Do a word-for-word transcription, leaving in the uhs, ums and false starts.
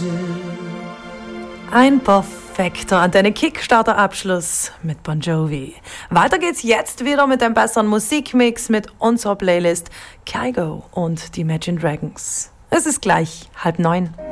Ein perfekter Antenne-Kickstarter-Abschluss mit Bon Jovi. Weiter geht's jetzt wieder mit dem besseren Musikmix mit unserer Playlist Kygo und die Imagine Dragons. Es ist gleich halb neun.